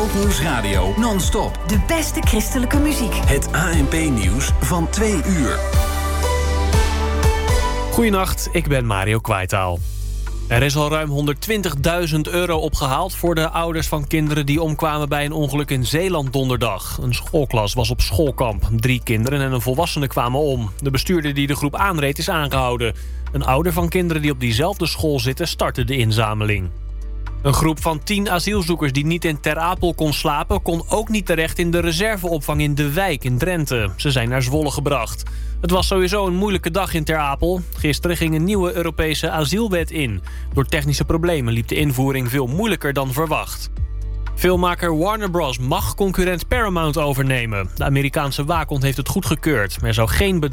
Grootnieuws Radio non-stop. De beste christelijke muziek. Het ANP-nieuws van 2 uur. Goedenacht, ik ben Mario Kwaitaal. Er is al ruim €120.000 opgehaald voor de ouders van kinderen die omkwamen bij een ongeluk in Zeeland donderdag. Een schoolklas was op schoolkamp. 3 kinderen en een volwassene kwamen om. De bestuurder die de groep aanreed is aangehouden. Een ouder van kinderen die op diezelfde school zitten startte de inzameling. Een groep van 10 asielzoekers die niet in Ter Apel kon slapen, kon ook niet terecht in de reserveopvang in De Wijk in Drenthe. Ze zijn naar Zwolle gebracht. Het was sowieso een moeilijke dag in Ter Apel. Gisteren ging een nieuwe Europese asielwet in. Door technische problemen liep de invoering veel moeilijker dan verwacht. Filmmaker Warner Bros. Mag concurrent Paramount overnemen. De Amerikaanse waakhond heeft het goedgekeurd. Er zou geen